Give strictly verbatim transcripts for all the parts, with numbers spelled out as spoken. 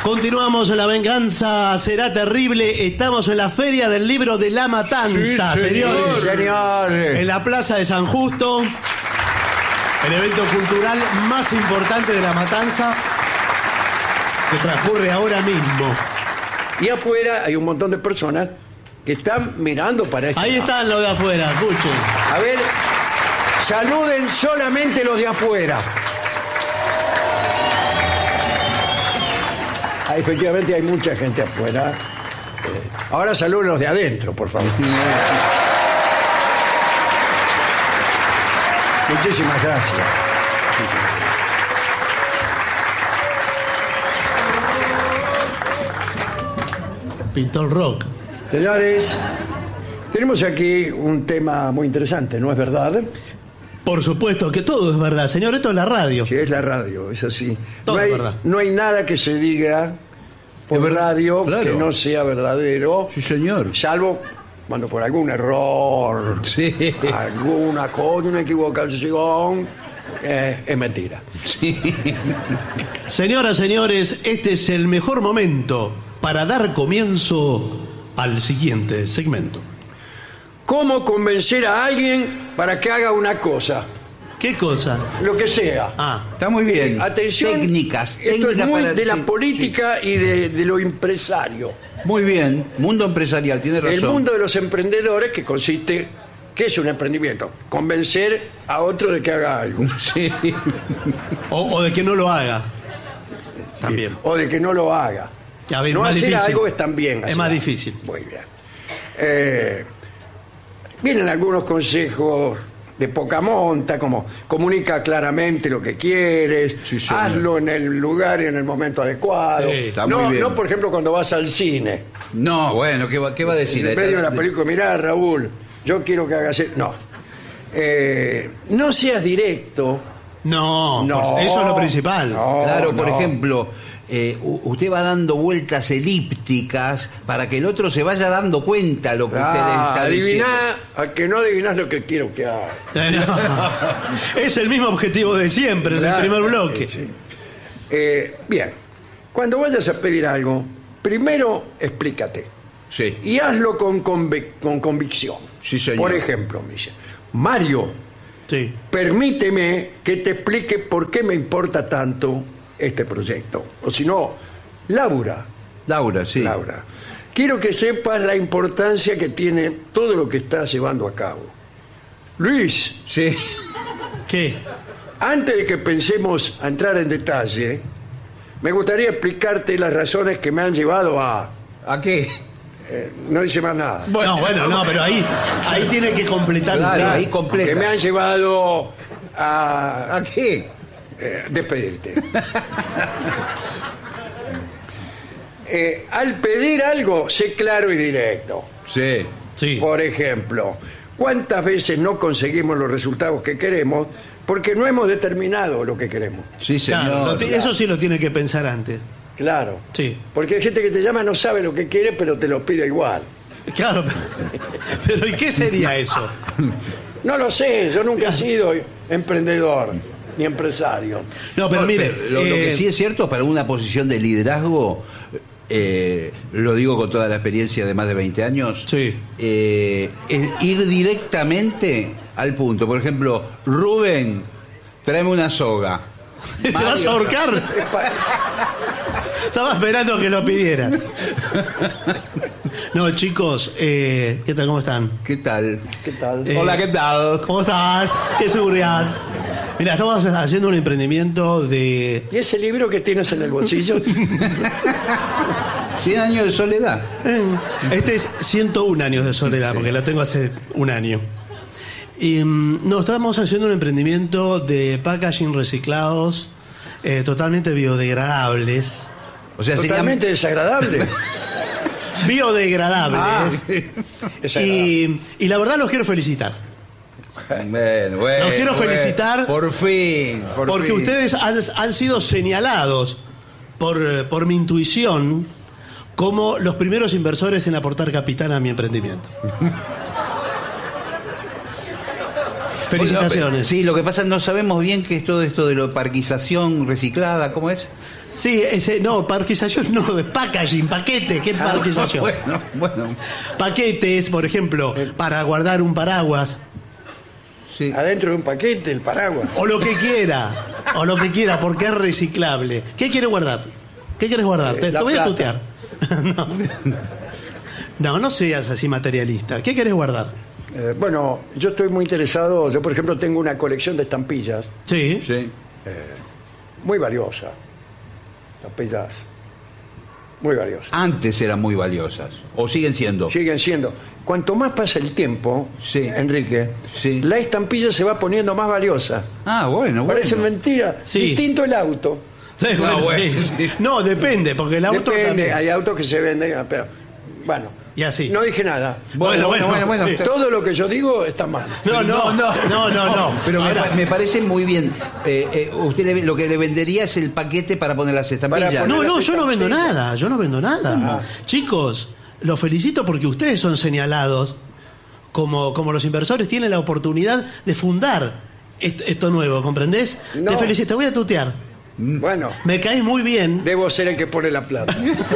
Continuamos en La Venganza Será Terrible. Estamos en la Feria del Libro de La Matanza, Sí, señores. señor. Señor. En la Plaza de San Justo. El evento cultural más importante de La Matanza, que transcurre ahora mismo. Y afuera hay un montón de personas que están mirando para este Ahí lado. están los de afuera, escuchen. A ver, saluden solamente los de afuera. Ah, efectivamente hay mucha gente afuera. Eh, ahora saluden los de adentro, por favor. Muchísimas gracias. Pintó el rock. Señores, tenemos aquí un tema muy interesante, ¿no es verdad? Por supuesto que todo es verdad, señor. Esto es la radio. Sí, es la radio, es así. Todo no, es hay, verdad. no hay nada que se diga por Es ver- radio claro. que no sea verdadero, Sí, señor. salvo cuando por algún error, Sí. alguna cosa, una equivocación, eh, es mentira. Sí. Señoras, señores, este es el mejor momento para dar comienzo al siguiente segmento. ¿Cómo convencer a alguien para que haga una cosa? ¿Qué cosa? Lo que sea. Ah, Está muy bien. Atención, Técnicas. esto técnicas es muy para- de la sí, política y de, de lo empresario. sí. Muy bien. Mundo empresarial, tiene razón. El mundo de los emprendedores, que consiste, ¿qué es un emprendimiento? Convencer a otro de que haga algo. Sí. o, o de que no lo haga. También. O de que no lo haga. A ver, No más hacer difícil. algo es también Es hacer más algo. difícil. Muy bien. Eh, vienen algunos consejos de poca monta, como comunica claramente lo que quieres, Sí, señor. hazlo en el lugar y en el momento adecuado. Sí, está no, muy bien. no, por ejemplo, cuando vas al cine. No, bueno, ¿qué va, qué va a decir? En medio de la película, mirá, Raúl, yo quiero que hagas esto. No. Eh, no seas directo. No, No. por- eso es lo principal. No, Claro, por no. ejemplo, eh, u- usted va dando vueltas elípticas para que el otro se vaya dando cuenta lo que usted le Ah, está diciendo. adiviná, a que no adivinás lo que quiero que haga. No. Es el mismo objetivo de siempre, del Claro, primer bloque. sí, sí. Eh, bien, cuando vayas a pedir algo, primero explícate Sí. y hazlo con, convic- con convicción. Sí, señor. Por ejemplo, me dice, Mario, Sí. permíteme que te explique por qué me importa tanto este proyecto. O si no, Laura, Laura, sí. Laura, quiero que sepas la importancia que tiene todo lo que estás llevando a cabo. Luis, Sí. ¿Qué? antes de que pensemos a entrar en detalle, me gustaría explicarte las razones que me han llevado a... ¿A qué? eh, no dice más nada. No, bueno, no, pero ahí, ahí tiene que completar. Claro, usted. ahí completa. Que me han llevado a ¿A qué? eh, despedirte. Eh, al pedir algo, sé claro y directo. Sí. Sí. Por ejemplo, ¿cuántas veces no conseguimos los resultados que queremos porque no hemos determinado lo que queremos? Sí, señor. Claro, lo ti- eso sí lo tiene que pensar antes. Claro. Sí. Porque hay gente que te llama, no sabe lo que quiere, pero te lo pide igual. Claro, pero ¿y qué sería eso? No lo sé, yo nunca he sido emprendedor ni empresario. No, pero No, mire, pero lo, lo eh, que sí es cierto, para una posición de liderazgo, eh, lo digo con toda la experiencia de más de veinte años, Sí. eh, es ir directamente al punto. Por ejemplo, Rubén, tráeme una soga. ¿te vas a ahorcar? Estaba esperando que lo pidiera. No, chicos, eh, ¿qué tal? ¿Cómo están? ¿Qué tal? ¿Qué tal? Eh, Hola, ¿qué tal? ¿Cómo estás? ¿Qué seguridad? Mira, estamos haciendo un emprendimiento de... ¿Y ese libro que tienes en el bolsillo? cien años de soledad. Este es ciento un años de soledad, porque lo tengo hace un año. Y mm, no, estamos haciendo un emprendimiento de packaging reciclados, eh, totalmente biodegradables. O sea, se Totalmente desagradable. Biodegradables. Ah, desagradable. y, y la verdad los quiero felicitar. llama- Bueno, bueno, Los quiero bueno. felicitar. Por fin. por Porque fin. ustedes han, han sido señalados por, eh, por mi intuición como los primeros inversores en aportar capital a mi emprendimiento. Felicitaciones. Sí, lo que pasa es que no sabemos bien qué es todo esto de la parquización reciclada, ¿cómo es? Sí, ese, no, parquización no, de packaging, paquete, ¿qué parquización? Bueno, bueno. Paquetes, por ejemplo, para guardar un paraguas. Sí. Adentro de un paquete, el paraguas. O lo que quiera, o lo que quiera, porque es reciclable. ¿Qué quiere guardar? ¿Qué quieres guardar? Eh, Te, la te voy a plata. tutear. no. no, no seas así materialista. ¿Qué quieres guardar? Eh, bueno, yo estoy muy interesado. Yo, por ejemplo, tengo una colección de estampillas Sí. Sí. muy valiosa. Estampillas muy valiosas. Antes eran muy valiosas. ¿O siguen siendo? Siguen siendo. Cuanto más pasa el tiempo, Sí. Enrique, Sí. la estampilla se va poniendo más valiosa. Ah, bueno, bueno. Parece mentira. Sí. Distinto el auto. Sí, No, bueno, bueno, sí. sí. No, depende, porque el auto Depende, también. hay autos que se venden, pero bueno. Y así. No dije nada. Bueno, bueno, bueno, bueno. sí. Todo lo que yo digo está mal. No, no, no, no, no, no. Pero me, Ahora- me parece muy bien. Eh, eh, usted le- lo que le vendería es el paquete para poner las estampillas. Para No, poner- no, las yo no vendo estampillas. nada, yo no vendo nada. Chicos, los felicito porque ustedes son señalados como, como los inversores, tienen la oportunidad de fundar est- esto nuevo, ¿comprendés? No. Te felicito, te voy a tutear. Bueno, Me caes muy bien, debo ser el que pone la plata.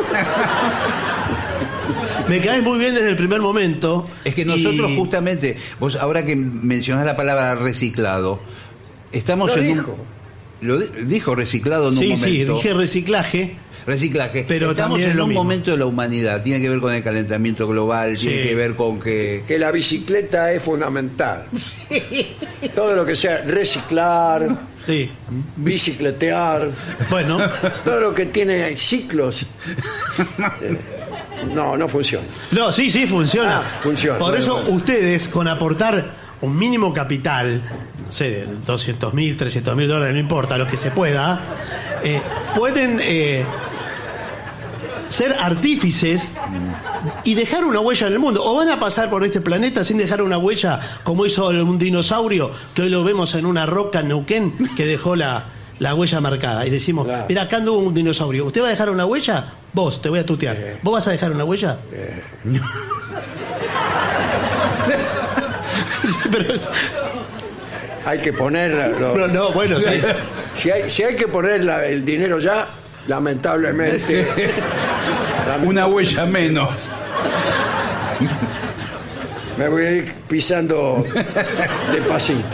me caes muy bien desde el primer momento. Es que nosotros y- justamente, vos ahora que mencionás la palabra reciclado, estamos Lo en dijo. un... Lo di- dijo reciclado en Sí, un sí, momento. dije reciclaje. Reciclaje. Pero Estamos también es en lo un mismo. momento de la humanidad. Tiene que ver con el calentamiento global, Sí. tiene que ver con que... Que la bicicleta es fundamental. Todo lo que sea reciclar, Sí. bicicletear, Bueno, todo lo que tiene ciclos. eh, no, no funciona. no, sí, sí, funciona. Ah, funciona. Por Bueno, eso bueno. ustedes, con aportar un mínimo capital, no sé, de doscientos mil, trescientos mil dólares, no importa, lo que se pueda, eh, pueden eh, ser artífices y dejar una huella en el mundo. O van a pasar por este planeta sin dejar una huella, como hizo un dinosaurio, que hoy lo vemos en una roca en Neuquén, que dejó la, la huella marcada. Y decimos, Claro. mira, acá anduvo un dinosaurio. ¿Usted va a dejar una huella? Vos, te voy a tutear. Eh. ¿Vos vas a dejar una huella? Sí, pero- Hay que poner. lo- no, no, bueno, sí. si, hay, si hay que poner la- el dinero ya, lamentablemente. Una huella menos. Me voy a ir pisando despacito.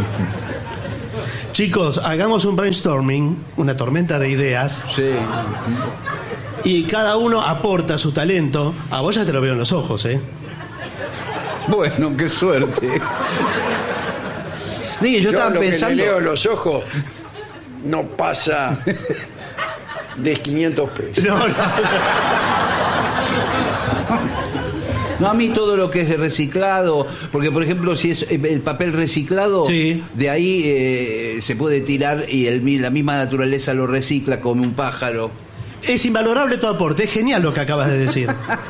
Chicos, hagamos un brainstorming, una tormenta de ideas, Sí. y cada uno aporta su talento. A vos ya te lo veo en los ojos, ¿eh? Bueno, qué suerte. Sí, yo, Yo estaba lo que pensando... le leo en los ojos no pasa de quinientos pesos. No, no. No, a mí todo lo que es reciclado, porque por ejemplo si es el papel reciclado, Sí. de ahí eh, se puede tirar y el, mi- la misma naturaleza lo recicla como un pájaro. Es invalorable tu aporte, es genial lo que acabas de decir.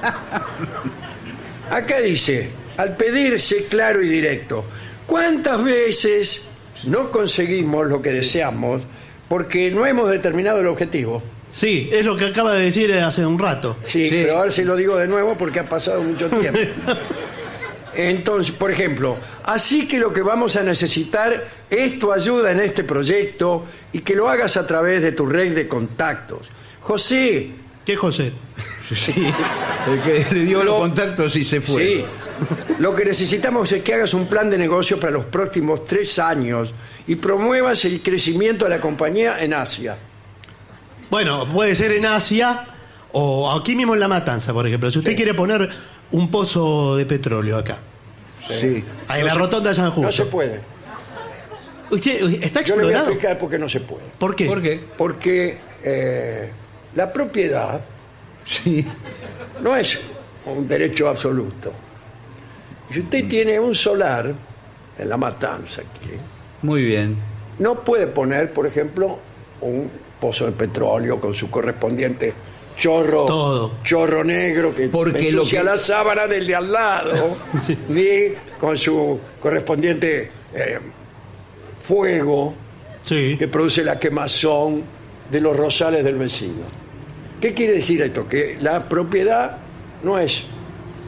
Acá dice, al pedirse claro y directo, ¿cuántas veces no conseguimos lo que deseamos porque no hemos determinado el objetivo? Sí, es lo que acaba de decir hace un rato. Sí, Sí. pero ahora se lo digo de nuevo porque ha pasado mucho tiempo. Entonces, por ejemplo, así que lo que vamos a necesitar es tu ayuda en este proyecto y que lo hagas a través de tu red de contactos. José, ¿Qué, José? Sí. El que le dio Lo- los contactos y se fue. sí, lo que necesitamos es que hagas un plan de negocio para los próximos tres años y promuevas el crecimiento de la compañía en Asia. Bueno, puede ser en Asia o aquí mismo en La Matanza, por ejemplo. Si usted Sí. quiere poner un pozo de petróleo acá, Sí. ahí en la rotonda de San Justo. No se puede. ¿Usted está Yo le voy a explorado? explicar por qué no se puede. ¿Por qué? ¿Por qué? Porque eh, la propiedad Sí. no es un derecho absoluto. Si usted tiene un solar en La Matanza aquí, Muy bien. no puede poner, por ejemplo, un pozo de petróleo con su correspondiente chorro, Todo. chorro negro que Porque ensucia lo que- la sábana del de al lado, Sí. y con su correspondiente eh, fuego Sí. que produce la quemazón de los rosales del vecino. ¿Qué quiere decir esto? Que la propiedad no es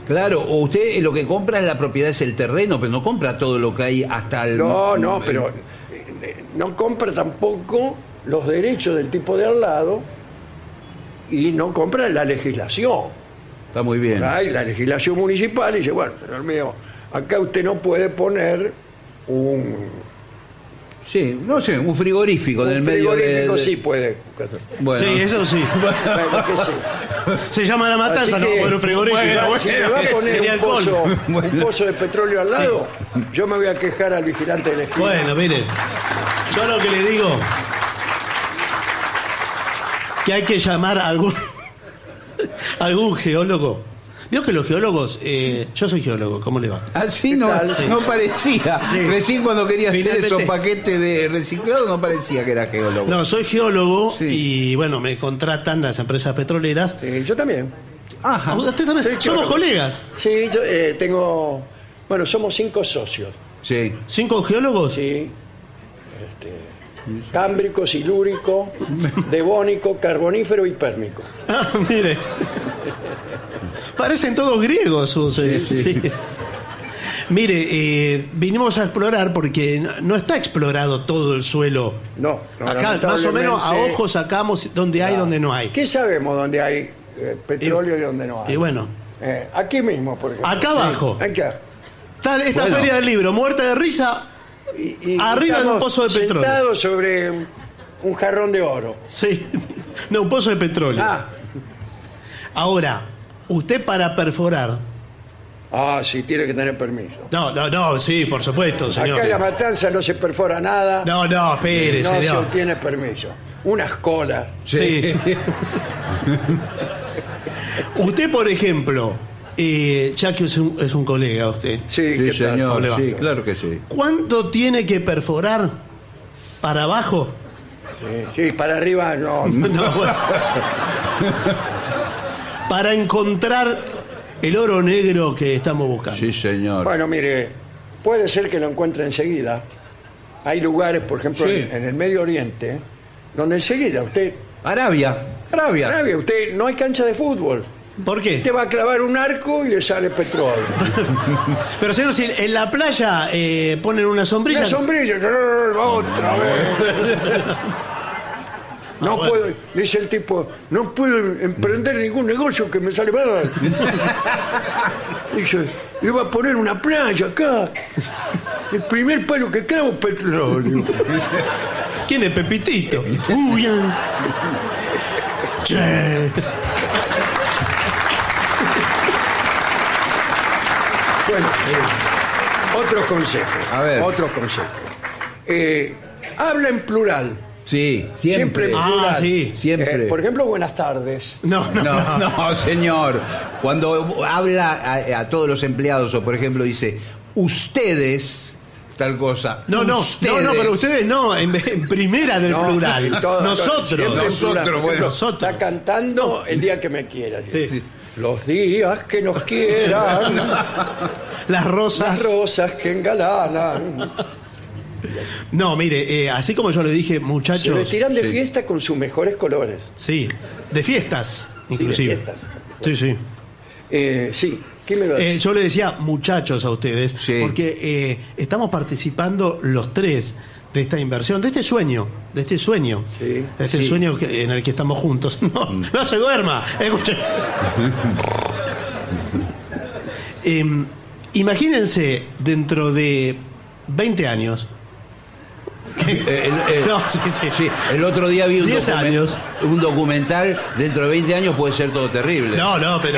Claro, o usted lo que compra es la propiedad, es el terreno, pero no compra todo lo que hay hasta el... No, no, pero eh, no compra tampoco los derechos del tipo de al lado y no compra la legislación. Está muy bien. Hay la legislación municipal y dice, bueno, señor mío, acá usted no puede poner un... Sí, no sé, un frigorífico Un del medio de... frigorífico sí puede. Bueno. Sí, eso sí. Bueno, qué sé. Se llama La Matanza, Así no que, por un frigorífico. bueno, si me va a poner Sería un pozo, alcohol. un pozo de petróleo al lado, yo me voy a quejar al vigilante de la esquina. Bueno, mire, yo lo que le digo, que hay que llamar a algún, algún geólogo. Vio que los geólogos, eh, yo soy geólogo, ¿cómo le va? Así no, tal? no parecía. Sí. Recién cuando quería hacer Finalmente- esos paquetes de reciclado no parecía que era geólogo. No, soy geólogo Sí. y bueno, me contratan las empresas petroleras. Sí, yo también. Ajá. Ah, ¿usted también? Soy Somos geólogo. colegas. Sí, yo eh, tengo... Bueno, somos cinco socios. Sí. ¿Cinco geólogos? Sí. Este, cámbrico, silúrico, devónico, carbonífero y pérmico. Ah, mire. Parecen todos griegos sus, eh, Sí, sí. sí. Mire, eh, vinimos a explorar porque no, no está explorado todo el suelo. No, no, Acá más o menos a lamentablemente- ojo sacamos donde hay, donde no hay. ¿Qué sabemos dónde hay eh, petróleo y, dónde no hay? Y bueno, Eh, aquí mismo, por ejemplo. acá abajo. Acá. Está esta Bueno. feria del libro, muerta de risa. Y- y Arriba de un estamos pozo de petróleo. sentados sobre un jarrón de oro. Sí, no, un pozo de petróleo. Ah, Ahora, usted para perforar. ah, sí, tiene que tener permiso. No, no, no, sí, por supuesto, señor. Acá en La Matanza no se perfora nada. No, no, espere, no se señor. obtiene permiso. Unas colas. Sí. Usted, por ejemplo, eh, ya que es un, es un colega usted, Sí, Sí, ¿qué tal? señor, ¿Cómo le va? sí, claro que sí. ¿cuánto tiene que perforar para abajo? Sí, sí, para arriba no. No, bueno. Para encontrar el oro negro que estamos buscando. Sí, señor. Bueno, mire, puede ser que lo encuentre enseguida. Hay lugares, por ejemplo, Sí. en, en el Medio Oriente, donde enseguida usted, Arabia, Arabia. Arabia, usted no hay cancha de fútbol. ¿Por qué? Usted va a clavar un arco y le sale petróleo. Pero señor, si en la playa eh, ponen una sombrilla. La sombrilla, otra vez. No Ah, bueno. puedo, dice el tipo, no puedo emprender ningún negocio que me sale mal. Dice, iba a poner una playa acá. El primer palo que clavo, petróleo. ¿Quién es Pepitito? Uy, ah. Che. Bueno, eh, otros consejos. A ver. Otros consejos. Eh, habla en plural. Sí, siempre. Siempre en Ah, plural. sí. Siempre. Eh, por ejemplo, buenas tardes. No, no, No, no. no, señor. Cuando habla a, a todos los empleados, o por ejemplo dice, ustedes, tal cosa. No, no, no, no, pero ustedes no, en, en primera del No, plural. en todo- Nosotros. siempre en Nosotros, plural. Por bueno, ejemplo, nosotros. Está cantando el día que me quiera. Sí. Los días que nos quieran, Las rosas. las rosas que engalanan. No, mire, eh, así como yo le dije, Se muchachos. retiran de Sí. fiesta con sus mejores colores. Sí, de fiestas, inclusive. fiestas. Sí, sí. Eh, sí, ¿qué me va a Eh, decir? yo le decía muchachos a ustedes, Sí. porque eh, estamos participando los tres de esta inversión, de este sueño, de este sueño, Sí. de este Sí. sueño que- en el que estamos juntos. No, no se duerma. Escuche. Em, imagínense dentro de veinte años. que- Eh, el- el- no, sí, sí. Sí, el otro día vi un, diez documen- años. un documental, dentro de veinte años puede ser todo terrible. No, no, pero.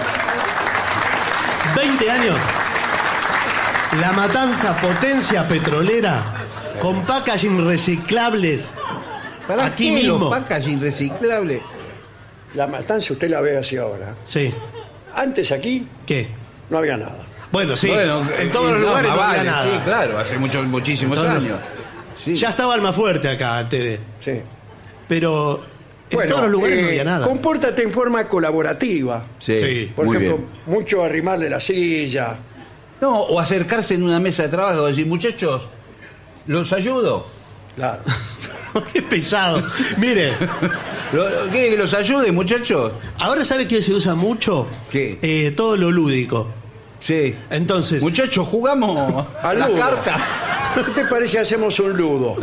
veinte años. La Matanza, potencia petrolera, con packaging reciclables. ¿Para aquí qué mismo. los packaging reciclables? La Matanza usted la ve así ahora. Sí. Antes aquí ¿Qué? no había nada. Bueno, sí. Bueno, en eh, todos los no, lugares más no había vale, nada. Sí, claro, hace muchos, muchísimos Entonces, años. Sí. Ya estaba el más fuerte acá, antes de. Sí. Pero en Bueno, todos los lugares no eh, había nada. Compórtate en forma colaborativa. Sí, Sí. Por muy ejemplo, bien. mucho arrimarle la silla. No, o acercarse en una mesa de trabajo y decir, muchachos, ¿los ayudo? Claro. Qué pesado. Mire, ¿Lo- ¿Quiere que los ayude, muchachos? Ahora, ¿sabe qué se usa mucho? ¿Qué? Eh, todo lo lúdico. Sí. Entonces, Muchachos, jugamos Al la ludo. carta. ¿Qué te parece hacemos un ludo?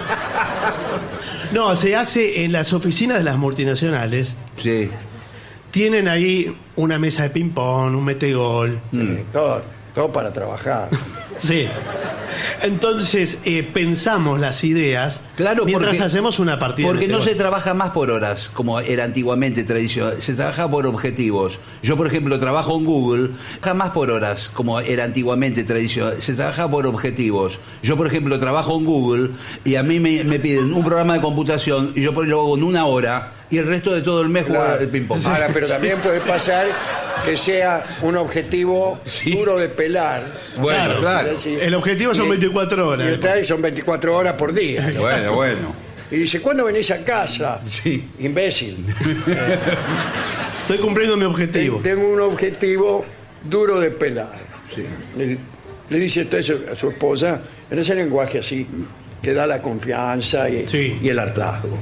no, se hace en las oficinas de las multinacionales. Sí. Tienen ahí una mesa de ping-pong, un metegol. Sí, todo, todo para trabajar. Sí. Entonces, eh, pensamos las ideas Claro, mientras porque- hacemos una partida. Porque de no se metegol. trabaja más por horas, como era antiguamente tradicional. Se trabaja por objetivos. Yo, por ejemplo, trabajo en Google, jamás por horas, como era antiguamente tradicional. Se trabaja por objetivos. Yo, por ejemplo, trabajo en Google y a mí me, me piden un programa de computación y yo lo hago en una hora y el resto de todo el mes juego Claro. el ping-pong. Ahora, pero también puede pasar que sea un objetivo Sí. duro de pelar. Bueno, claro. Es decir, El objetivo son y- veinticuatro horas. Y el traje son veinticuatro horas por día. Bueno, bueno. Y dice, ¿cuándo venís a casa? Sí. Imbécil. Estoy cumpliendo mi objetivo. Tengo un objetivo duro de pelar. Sí. Le, le dice esto a su, a su esposa en ese lenguaje así que da la confianza y, Sí. y el hartazgo.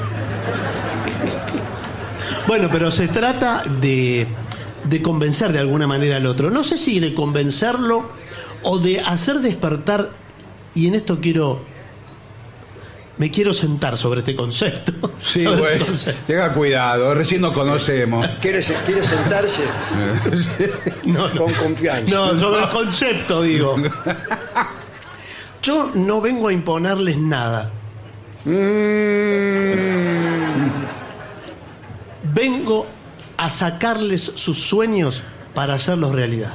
Bueno, pero se trata de, de convencer de alguna manera al otro. No sé si de convencerlo o de hacer despertar, y en esto quiero, me quiero sentar sobre este concepto. Sí, sobre bueno. este concepto. Tenga cuidado, recién nos conocemos. ¿Quiere, se- quiere sentarse No, no. con confianza? No, sobre el concepto, digo. Yo no vengo a imponerles nada. Mm, Vengo a sacarles sus sueños para hacerlos realidad.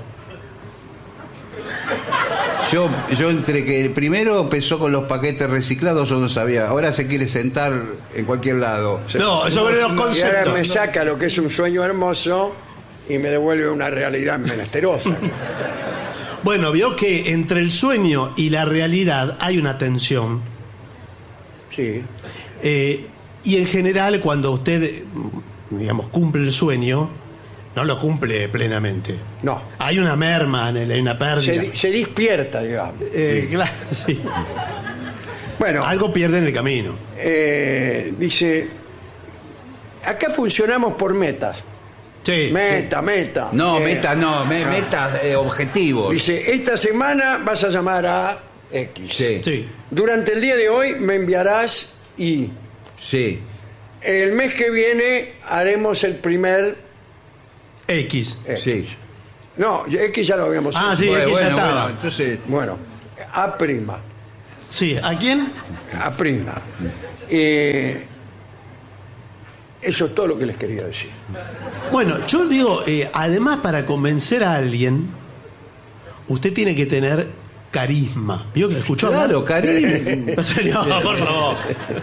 Yo, yo entre que primero empezó con los paquetes reciclados, yo no sabía. Ahora se quiere sentar en cualquier lado. No, sobre los y ahora conceptos. me saca lo que es un sueño hermoso y me devuelve una realidad menesterosa. Bueno, vio que entre el sueño y la realidad hay una tensión. Sí. Eh, y en general, cuando usted, digamos, cumple el sueño, no lo cumple plenamente. No. Hay una merma, en él, hay una pérdida. Se, di- se despierta, digamos. Eh, claro, sí. Bueno, Algo pierde en el camino. eh, dice, acá funcionamos por metas. Sí. Meta, meta. No, Eh, meta no, me- ah. meta eh, objetivos. Dice, esta semana vas a llamar a X. Sí. Sí. Durante el día de hoy me enviarás Y. Sí. El mes que viene haremos el primer X. X. Sí. No, X ya lo habíamos Ah, hecho. sí, Bueno, X ya bueno, estaba. bueno, entonces, Bueno, A prima. Sí. ¿A quién? A prima. Eh, eso es todo lo que les quería decir. Bueno, yo digo, eh, además para convencer a alguien, usted tiene que tener carisma. ¿Vio que escuchó hablar? claro, cariño. Señor, por favor.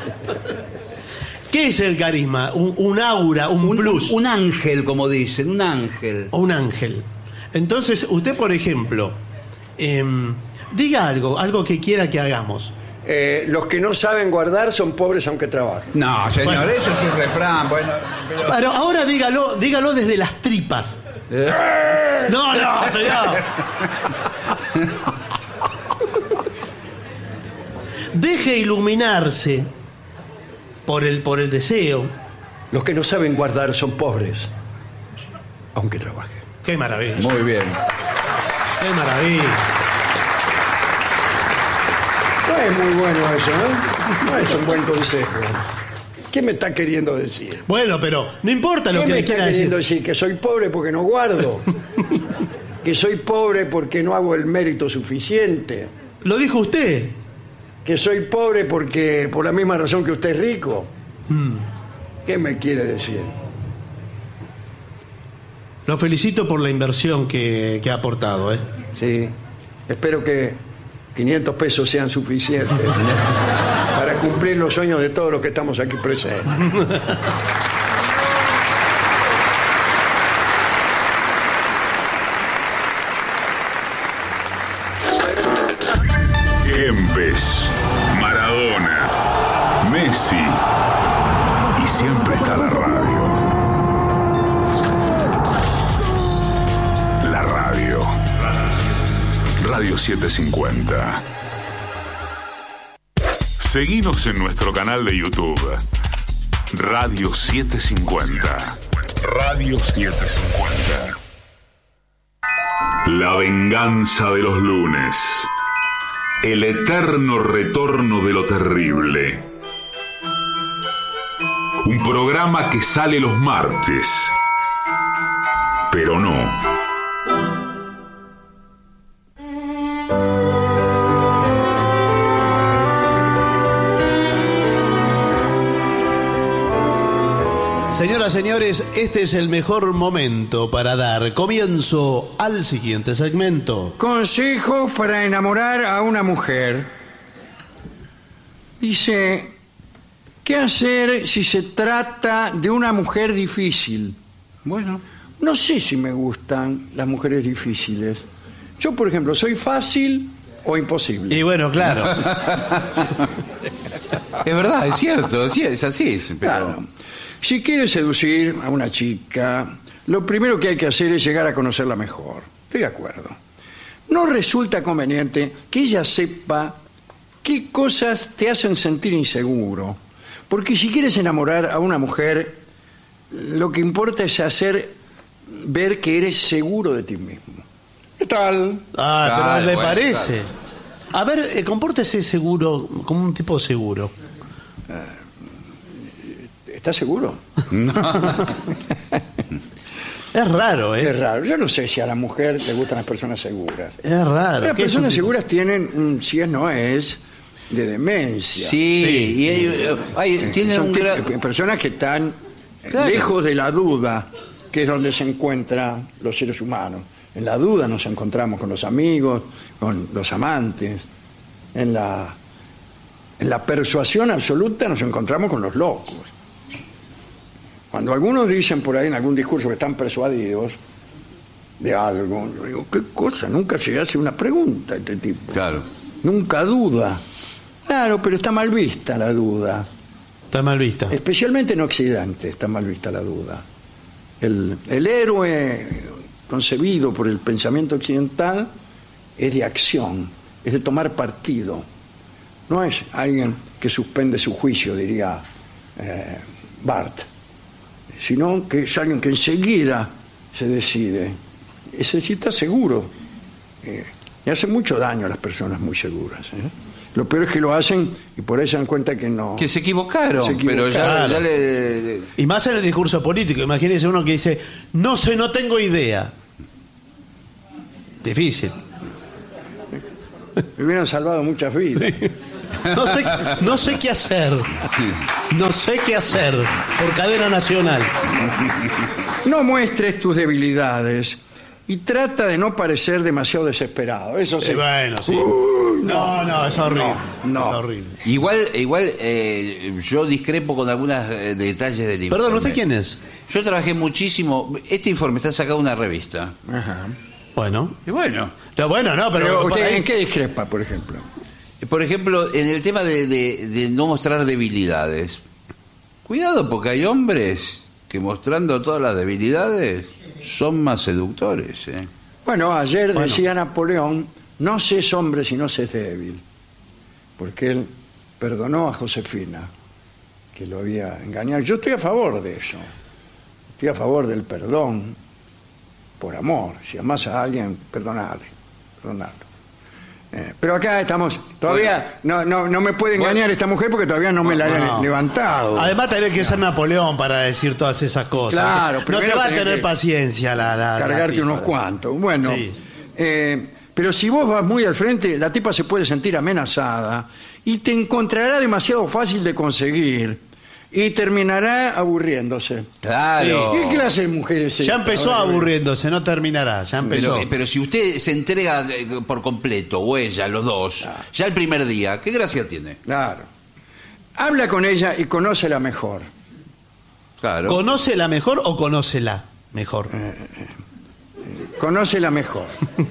¿Qué es el carisma? Un, un aura, un, Un, plus. un ángel, como dicen, un ángel. o un ángel. Entonces, usted, por ejemplo, em, diga algo, algo que quiera que hagamos. Eh, los que no saben guardar son pobres aunque trabajen. No, señor, Bueno. eso es un refrán. Bueno, pero- Pero ahora dígalo, dígalo desde las tripas. Eh, No, no, señor. Deje iluminarse por el, por el deseo. Los que no saben guardar son pobres aunque trabajen. Qué maravilla. Muy bien. Qué maravilla. No es muy bueno eso, ¿eh? No es un buen consejo. ¿Qué me está queriendo decir? Bueno, pero no importa lo ¿Qué que me le está quiera queriendo decir. decir? Que soy pobre porque no guardo. Que soy pobre porque no hago el mérito suficiente. Lo dijo usted. Que soy pobre porque por la misma razón que usted es rico. Mm. ¿Qué me quiere decir? Lo felicito por la inversión que, que ha aportado, ¿eh? Sí. Espero que quinientos pesos sean suficientes para cumplir los sueños de todos los que estamos aquí presentes. Kempes, Maradona, Messi y siempre está la radio. La radio. Radio setecientos cincuenta. Seguinos en nuestro canal de YouTube. Radio setecientos cincuenta. Radio setecientos cincuenta. La venganza de los lunes. El eterno retorno de lo terrible. Un programa que sale los martes. Pero no. Señoras, señores, este es el mejor momento para dar comienzo al siguiente segmento. Consejos para enamorar a una mujer. Dice, ¿qué hacer si se trata de una mujer difícil? Bueno. No sé si me gustan las mujeres difíciles. Yo, por ejemplo, ¿soy fácil o imposible? Y bueno, claro. Es verdad, es cierto, sí, es así. Pero... Claro. Si quieres seducir a una chica, lo primero que hay que hacer es llegar a conocerla mejor. Estoy de acuerdo. No resulta conveniente que ella sepa qué cosas te hacen sentir inseguro. Porque si quieres enamorar a una mujer, lo que importa es hacer ver que eres seguro de ti mismo. ¿Qué tal? Ah, pero Claro, le bueno, parece. A ver, eh, compórtese seguro, como un tipo seguro. ¿Estás seguro? Es raro, ¿eh? Es raro. Yo no sé si a la mujer le gustan las personas seguras. Es raro. Las ¿Qué es personas un tipo? seguras tienen, un, si es no es, de demencia. Sí, Sí. y hay, hay- tienen Son un que- gran... personas que están Claro. lejos de la duda, que es donde se encuentran los seres humanos. En la duda nos encontramos con los amigos, con los amantes. En la, en la persuasión absoluta nos encontramos con los locos. Cuando algunos dicen por ahí en algún discurso que están persuadidos de algo, yo digo, ¿qué cosa? Nunca se hace una pregunta a este tipo. Claro. Nunca duda. Claro, pero está mal vista la duda. Está mal vista. Especialmente en Occidente está mal vista la duda. El, el héroe concebido por el pensamiento occidental es de acción, es de tomar partido. No es alguien que suspende su juicio, diría eh, Barth, sino que es alguien que enseguida se decide. Ese sí está seguro. Eh, y hace mucho daño a las personas muy seguras. ¿eh? Lo peor es que lo hacen y por ahí se dan cuenta que no. Que se equivocaron, Se pero ya, equivocaron. ya le... Y más en el discurso político. Imagínese uno que dice, no sé, no tengo idea. Difícil. Me hubieran salvado muchas vidas. No sé, no sé qué hacer. No sé qué hacer. Por cadena nacional. No muestres tus debilidades y trata de no parecer demasiado desesperado. Eso sí. Eh, bueno, sí. No, no, es horrible. no. Es horrible. Igual, igual eh, yo discrepo con algunos eh, detalles del informe. Perdón, ¿usted quién es? Yo trabajé muchísimo. Este informe está sacado de una revista. Ajá. Bueno. Y bueno, No, bueno, no, pero... Pero por usted, ahí- ¿en qué discrepa, por ejemplo? por ejemplo, en el tema de, de- de no mostrar debilidades. Cuidado, porque hay hombres que mostrando todas las debilidades son más seductores. ¿eh? Bueno, ayer Bueno. decía Napoleón, no seas hombre si no seas débil. Porque él perdonó a Josefina, que lo había engañado. Yo estoy a favor de eso. Estoy a favor del perdón por amor. Si amas a alguien, perdonale. Perdonarlo. Eh, pero acá estamos, todavía no, no, no me puede engañar Bueno. esta mujer porque todavía no me la han No. levantado. Además tenés que ser Napoleón para decir todas esas cosas. Claro, no primero te va a tenés tener que paciencia la, la la cargarte tipa. unos cuantos. Bueno, Sí. eh, pero si vos vas muy al frente, la tipa se puede sentir amenazada y te encontrará demasiado fácil de conseguir y terminará aburriéndose. Claro. ¿Qué clase de mujer es Ya esta? empezó Ahora, aburriéndose, no terminará, ya empezó. Pero, pero si usted se entrega de- por completo, o ella, los dos, ya el primer día, ¿qué gracia tiene? Claro. Habla con ella y conócela mejor. Claro. ¿Conócela mejor o conócela mejor? Conócela mejor.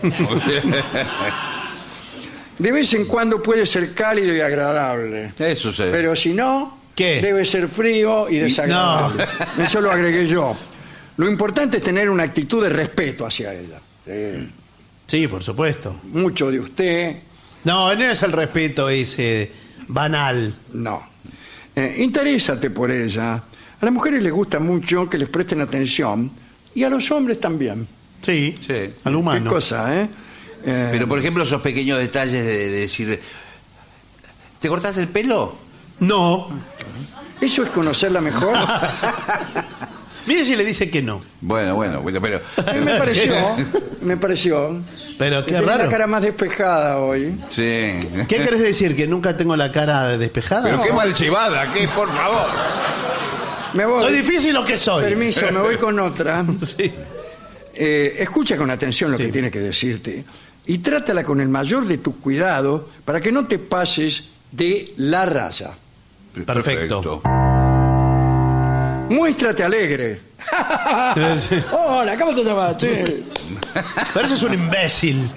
De vez en cuando puede ser cálido y agradable. Eso sí. Pero si no, ¿Qué? debe ser frío y desagradable. Eso lo agregué yo. Lo importante es tener una actitud de respeto hacia ella. Sí. Sí, por supuesto. Mucho de usted, No, no es el respeto ese banal. no. Eh, interésate por ella A las mujeres les gusta mucho que les presten atención y a los hombres también. Sí, Sí. al humano. Qué cosa, ¿eh? Eh, Pero, por ejemplo, esos pequeños detalles de, de decir... ¿Te cortaste el pelo? No. ¿Eso es conocerla mejor? Mire si le dice que no. Bueno, bueno, bueno, pero... A mí me pareció, me pareció. Pero que qué tenía raro. la cara más despejada hoy. Sí. ¿Qué querés decir? ¿Que nunca tengo la cara despejada? Pero qué mal llevada, ¿qué? Por favor. Me voy. ¿Soy difícil o qué soy? Permiso, me voy con otra. Sí. Eh, escucha con atención lo Sí. que tiene que decirte y trátala con el mayor de tus cuidados para que no te pases de la raya. Perfecto. Muéstrate alegre. Sí. Hola, ¿cómo te llamas? Sí. Pero eso es un imbécil.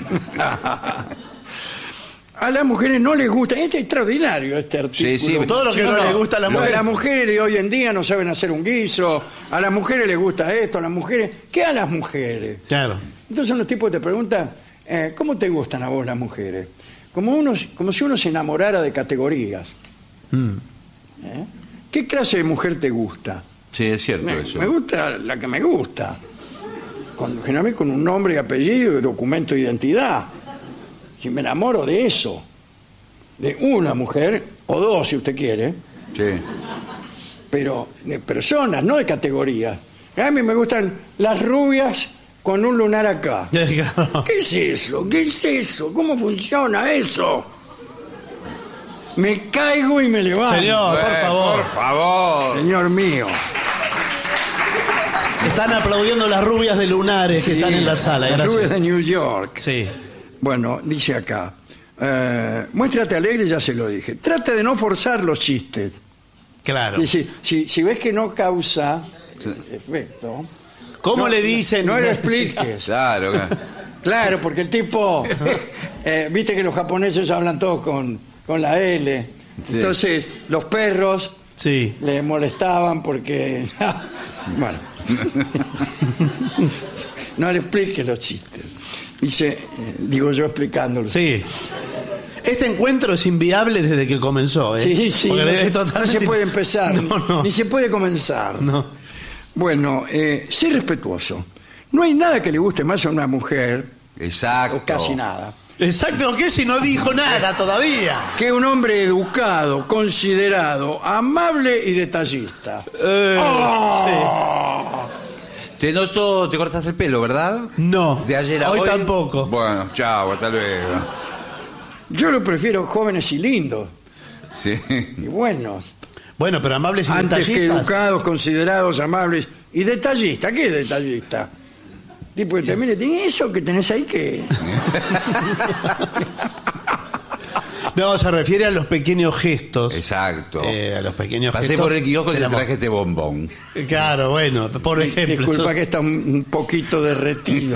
A las mujeres no les gusta. Este es extraordinario este artículo. Sí, sí. Todo lo que Sí, no, no, le gusta a la No, mujer. las mujeres de hoy en día no saben hacer un guiso. A las mujeres les gusta esto. A las mujeres. ¿Qué a las mujeres? Claro. Entonces son los tipos que te preguntan, eh, ¿cómo te gustan a vos las mujeres? Como, uno, como si uno se enamorara de categorías. Mm. ¿Eh? ¿Qué clase de mujer te gusta? Sí, es cierto Me, eso. me gusta la que me gusta. Con, generalmente con un nombre y apellido y documento de identidad. Si me enamoro de eso, de una mujer, o dos si usted quiere, Sí. pero de personas, no de categorías. A mí me gustan las rubias con un lunar acá. Claro. ¿Qué es eso? ¿Qué es eso? ¿Cómo funciona eso? Me caigo y me levanto. Señor, por Eh, favor. Por favor. Señor mío. Están aplaudiendo las rubias de lunares que están en la sala. Las Gracias. rubias de New York. Sí. Bueno, dice acá. eh, muéstrate alegre, ya se lo dije. Trata de no forzar los chistes. Claro. Dice, si, si ves que no causa efecto, ¿Cómo no, le dicen? no le expliques. Claro, claro. Claro, porque el tipo, eh, viste que los japoneses hablan todos con, con la L. Sí. Entonces, los perros Sí. le molestaban porque... bueno. No le expliques los chistes. Dice, eh, digo yo explicándolo. Sí. Este encuentro es inviable desde que comenzó, ¿eh? Sí, sí, Porque no, es se, no totalmente- se puede empezar, No, no. ni se puede comenzar. No. Bueno, eh, sé respetuoso. No hay nada que le guste más a una mujer, Exacto. o casi nada, Exacto, ¿qué si no dijo nada todavía? que un hombre educado, considerado, amable y detallista. Eh, ¡Oh! Te noto, te cortaste el pelo, ¿verdad? sí. No, De ayer a hoy hoy. tampoco. Bueno, chao, hasta luego. Yo lo prefiero jóvenes y lindos, Sí. y buenos, Bueno, pero amables y antes que detallistas. educados, considerados, amables y detallistas. ¿Qué es detallista? Tipo que te mire, ¿tiene eso que tenés ahí que...? No, se refiere a los pequeños gestos. Exacto. Eh, a los pequeños Pasé gestos. por el kiosco y del te amor. traje este bombón. Claro, bueno, por ejemplo. Disculpa que está un un poquito derretido.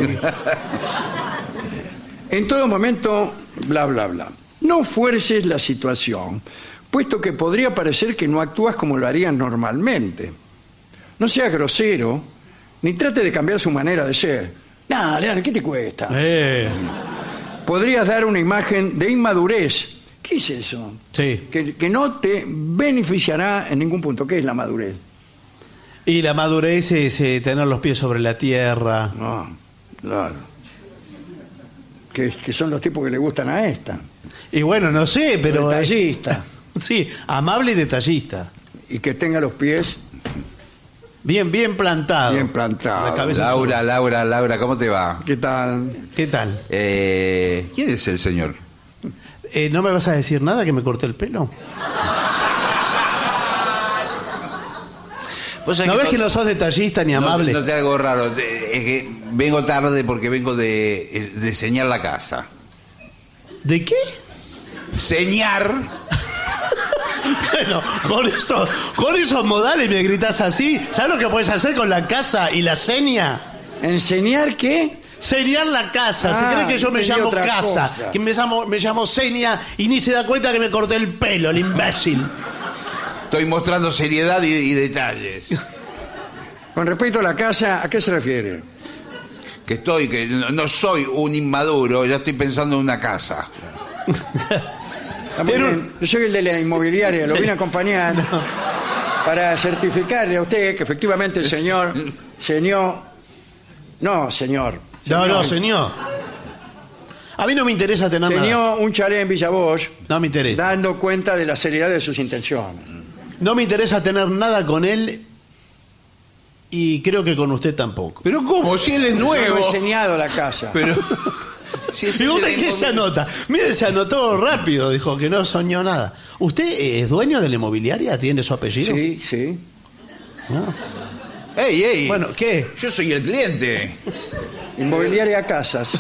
En todo momento, bla, bla, bla. No fuerces la situación, puesto que podría parecer que no actúas como lo harías normalmente. No seas grosero, ni trate de cambiar su manera de ser. Nada, Leandro, ¿qué te cuesta? Eh, Podrías dar una imagen de inmadurez. ¿Qué es eso? sí. Que, que no te beneficiará en ningún punto. ¿Qué es la madurez? Y la madurez es eh, tener los pies sobre la tierra. No, claro. Que, que son los tipos que le gustan a esta. Y bueno, no sé, pero... eh, Detallista. sí, amable y detallista. Y que tenga los pies Bien, bien plantado. bien plantados. La cabeza Laura, Laura, Laura, ¿cómo te va? ¿Qué tal? ¿Qué tal? Eh, ¿Quién es el señor? Eh, ¿No me vas a decir nada que me corté el pelo? ¿Vos sabés ¿No ves no- que no sos detallista ni no- amable? No, te hago raro. te- Es que vengo tarde porque vengo de, de señar la casa. ¿De qué? Señar. Bueno, con, eso, con esos modales me gritas así. ¿Sabes lo que puedes hacer con la casa y la seña? ¿Enseñar qué? Señar la casa. Ah, Se cree que yo me entendí llamo otra casa, cosa. que me llamo, me llamo seña y ni se da cuenta que me corté el pelo, el imbécil. Estoy mostrando seriedad y, y detalles. Con respecto a la casa, ¿a qué se refiere? Que estoy, que no, no soy un inmaduro, ya estoy pensando en una casa. Está muy Pero- bien. Yo soy el de la inmobiliaria, lo Sí. vine a acompañar. para certificarle a usted que efectivamente el señor, señor, no, señor. No, no, señor. A mí no me interesa tener nada. Señor, un chalet en Villa Bosch, No me interesa. dando cuenta de la seriedad de sus intenciones. No me interesa tener nada con él y creo que con usted tampoco. Pero ¿cómo? Si él es No nuevo. he enseñado la casa. Pero... si es Si usted el qué de- se anota. Mire, se anotó rápido, dijo que no soñó nada. ¿Usted es dueño de la inmobiliaria? ¿Tiene su apellido? Sí, sí. ¿No? ¡Ey, ey! Bueno, ¿qué? Yo soy el cliente. Inmobiliaria Casas.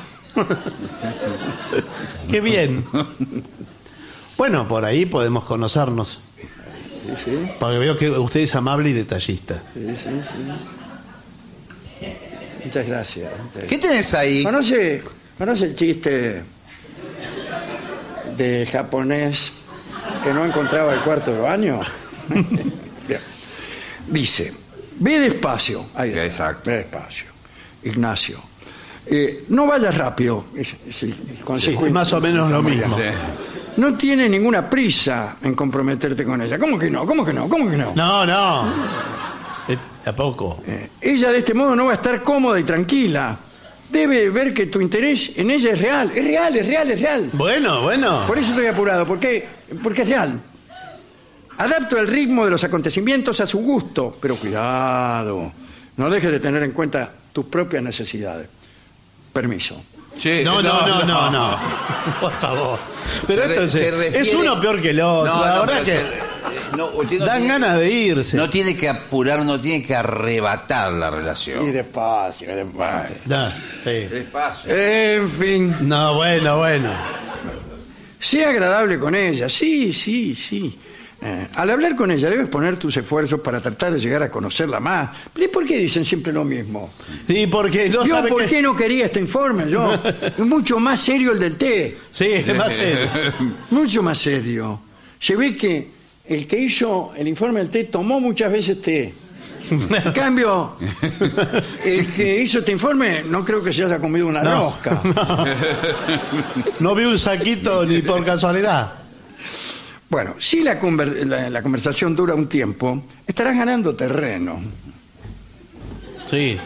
Qué bien. Bueno, por ahí podemos conocernos. Sí, sí, Porque veo que usted es amable y detallista. sí, sí, sí. Muchas gracias. muchas ¿Qué gracias. tenés ahí? ¿Conoce, ¿Conoce el chiste del japonés que no encontraba el cuarto de baño? Bien. Dice, ve despacio. Ahí está, Exacto. ve despacio. Ignacio. Eh, no vayas rápido. Es, es el consejo. Sí, más o menos lo mismo. Sí. No tiene ninguna prisa en comprometerte con ella. ¿Cómo que no? ¿Cómo que no? ¿Cómo que no? No, no. Eh, ¿A poco? Eh, ella de este modo no va a estar cómoda y tranquila. Debe ver que tu interés en ella es real. Es real, es real, es real. Bueno, bueno. Por eso estoy apurado. ¿Por qué? Porque es real. Adapto el ritmo de los acontecimientos a su gusto. Pero cuidado. No dejes de tener en cuenta tus propias necesidades. Permiso. Sí, No, no, no, no, no. Por favor. Pero Se re- esto es, se refiere- es uno peor que el otro. No, la no, verdad pero que se- eh, no, usted no dan tiene- ganas de irse. No tiene que apurar, no tiene que arrebatar la relación. Y despacio, despacio. Da, sí. Despacio. En fin. No, bueno, bueno. Sea agradable con ella. Sí, sí, sí. Eh, al hablar con ella debes poner tus esfuerzos para tratar de llegar a conocerla más. ¿Y por qué dicen siempre lo mismo? Sí, porque no Yo, sabe ¿por qué... qué no quería este informe? Yo, es mucho más serio el del té. Sí, es más serio. Mucho más serio. Se ve que el que hizo el informe del té tomó muchas veces té. En cambio, el que hizo este informe no creo que se haya comido una No, rosca. No vi un saquito ni por casualidad. Bueno, si la, conver- la- la conversación dura un tiempo, estarás ganando terreno. Sí.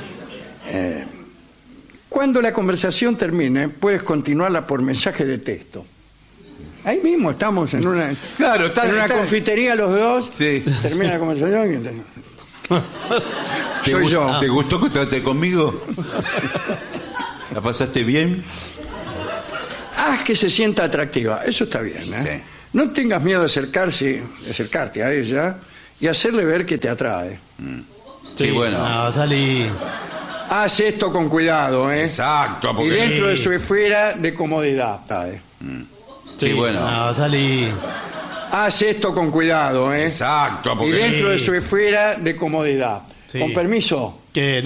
Cuando la conversación termine, puedes continuarla por mensaje de texto. Ahí mismo estamos en una, Claro, está- en una está- confitería los dos. Sí. Termina la conversación y te- ¿Te soy gust- yo. ¿Te gustó encontrarte conmigo? ¿La pasaste bien? Haz que se sienta atractiva. Eso está bien, ¿eh? Sí. No tengas miedo de acercarse, de acercarte a ella y hacerle ver que te atrae. Sí, bueno. No, salí. Haz esto con cuidado, ¿eh? Exacto, Y porque... dentro de su esfera de comodidad, ¿eh? Sí, bueno. No, salí. Haz esto con cuidado, ¿eh? Exacto, Y porque... dentro de su esfera de comodidad. Sí. Con permiso. Que